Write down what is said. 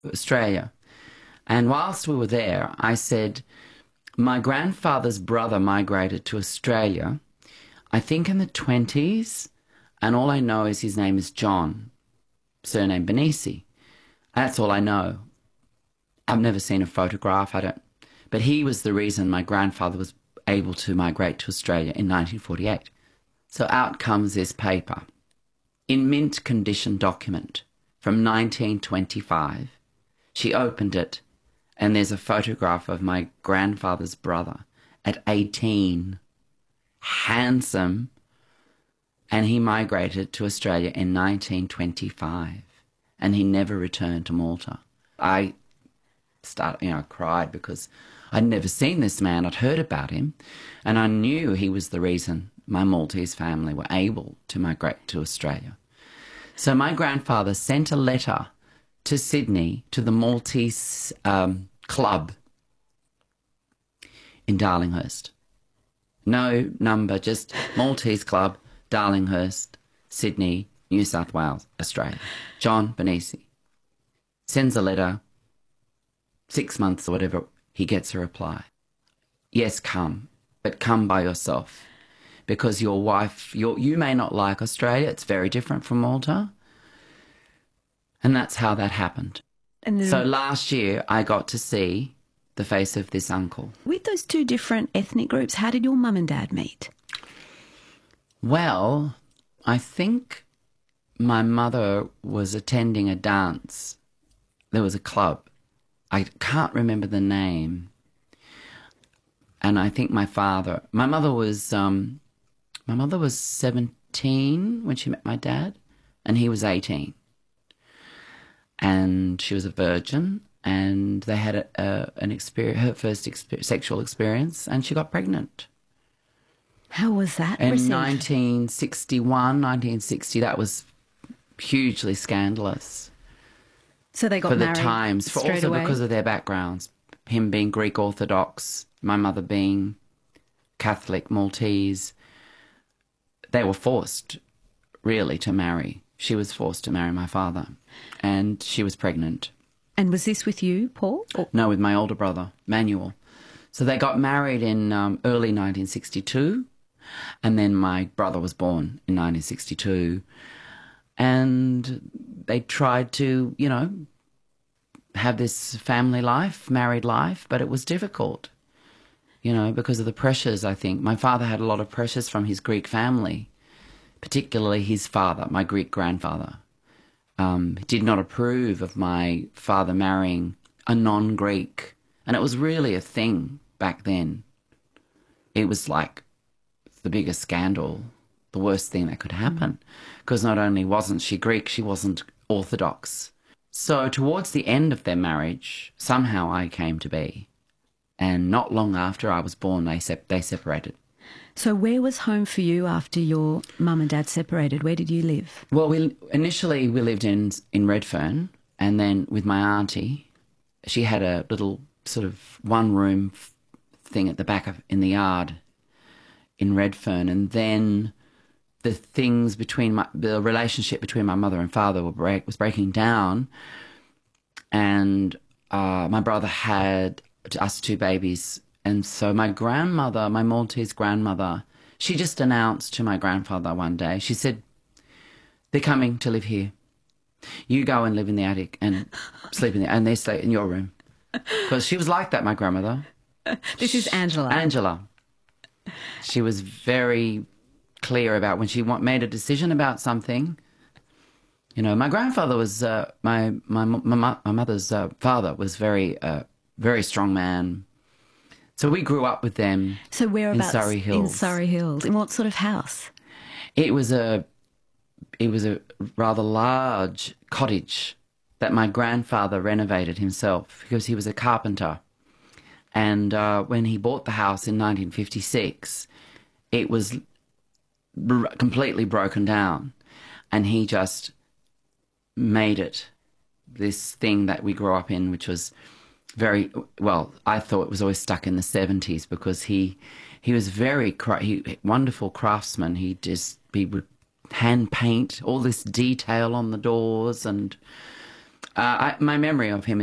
Australia. And whilst we were there, I said, my grandfather's brother migrated to Australia, I think in the 20s, and all I know is his name is John, surname Benisi. That's all I know. I've never seen a photograph, but he was the reason my grandfather was able to migrate to Australia in 1948. So out comes this paper, in mint condition document from 1925. She opened it, and there's a photograph of my grandfather's brother at 18, handsome, and he migrated to Australia in 1925, and he never returned to Malta. I cried because I'd never seen this man. I'd heard about him, and I knew he was the reason my Maltese family were able to migrate to Australia. So my grandfather sent a letter to Sydney, to the Maltese club in Darlinghurst. No number, just Maltese Club, Darlinghurst, Sydney, New South Wales, Australia. John Benisi sends a letter, 6 months or whatever, he gets a reply. Yes, come, but come by yourself, because your wife, you may not like Australia, it's very different from Malta. And that's how that happened. And so last year I got to see the face of this uncle. With those two different ethnic groups, how did your mum and dad meet? Well, I think my mother was attending a dance. There was a club. I can't remember the name. And I think my mother was 17 when she met my dad, and he was 18. And she was a virgin, and they had her first sexual experience, and she got pregnant. How was that in received? 1960, that was hugely scandalous. So they got for married the times, straight away? Because of their backgrounds. Him being Greek Orthodox, my mother being Catholic Maltese. They were forced, really, to marry. She was forced to marry my father, and she was pregnant. And was this with you, Paul? Or? No, with my older brother, Manuel. So they got married in early 1962, and then my brother was born in 1962. And they tried to, have this family life, married life, but it was difficult, because of the pressures, I think. My father had a lot of pressures from his Greek family, particularly his father, my Greek grandfather. Did not approve of my father marrying a non-Greek. And it was really a thing back then. It was like the biggest scandal, the worst thing that could happen. Because not only wasn't she Greek, she wasn't Orthodox. So towards the end of their marriage, somehow I came to be. And not long after I was born, they separated. So where was home for you after your mum and dad separated? Where did you live? Well, initially we lived in Redfern, and then with my auntie, she had a little sort of one-room thing at the back in the yard in Redfern, and then the relationship between my mother and father was breaking down, and my brother had us two babies. And so my grandmother, my Maltese grandmother, she just announced to my grandfather one day, she said, they're coming to live here. You go and live in the attic and sleep in there, and they stay in your room. Because she was like that, my grandmother. This is Angela. Angela. She was very clear about when she made a decision about something. My grandfather was, my mother's father was very strong man. So we grew up with them. So whereabouts? In Surrey Hills. In Surrey Hills. In what sort of house? It was a rather large cottage that my grandfather renovated himself because he was a carpenter. And when he bought the house in 1956, it was completely broken down, and he just made it this thing that we grew up in, which was I thought it was always stuck in the 70s because he was very wonderful craftsman. He would hand paint all this detail on the doors, and My memory of him